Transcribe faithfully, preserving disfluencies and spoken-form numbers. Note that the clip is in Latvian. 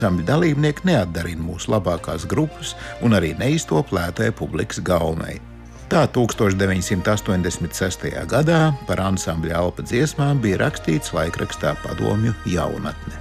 Ansambļa dalībnieki neatdarina mūsu labākās grupas un arī neiztop lētai publikas gaumei. Tā tūkstoš deviņsimt astoņdesmit sestajā gadā par ansambļa Alpa dziesmām bija rakstīts laikrakstā Padomju Jaunatne.